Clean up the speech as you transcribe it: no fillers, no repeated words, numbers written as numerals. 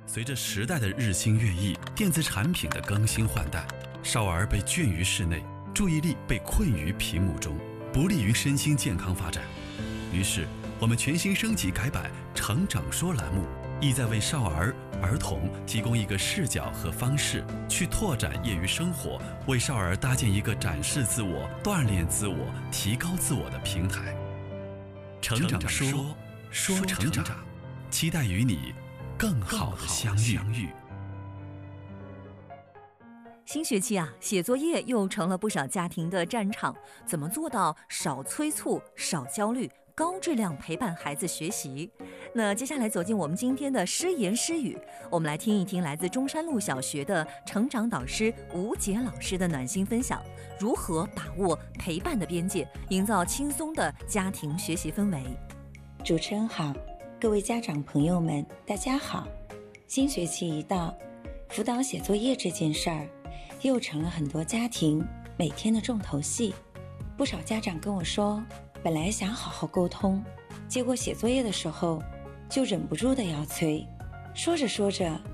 随着时代的日新月异，电子产品的更新换代，少儿被圈于室内，注意力被困于屏幕中，不利于身心健康发展。于是，我们全新升级改版《成长说》栏目，意在为少儿、儿童提供一个视角和方式，去拓展业余生活，为少儿搭建一个展示自我、锻炼自我、提高自我的平台。成长说，说成长，期待与你更好的相遇。 新学期写作业又成了不少家庭的战场。怎么做到少催促、少焦虑、高质量陪伴孩子学习？那接下来走进我们今天的诗言诗语，我们来听一听来自中山路小学的成长导师吴杰老师的暖心分享：如何把握陪伴的边界，营造轻松的家庭学习氛围。 主持人好，各位家长朋友们，大家好。新学期一到，辅导写作业这件事儿又成了很多家庭每天的重头戏。不少家长跟我说，本来想好好沟通，结果写作业的时候就忍不住的要催，说着说着